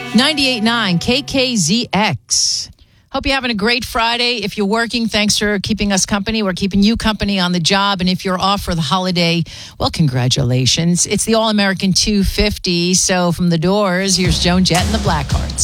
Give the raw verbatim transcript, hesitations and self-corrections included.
ninety-eight point nine K K Z X. Hope you're having a great Friday. If you're working, thanks for keeping us company. We're keeping you company on the job. And if you're off for the holiday, well, congratulations. It's the All-American two fifty. So from the Doors, here's Joan Jett and the Blackhearts.